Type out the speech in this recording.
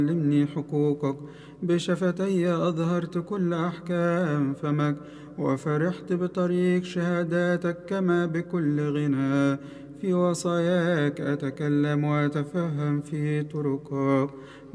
علمني حقوقك. بشفتي أظهرت كل أحكام فمك، وفرحت بطريق شهاداتك كما بكل غنى. في وصاياك أتكلم وأتفهم في طرقك.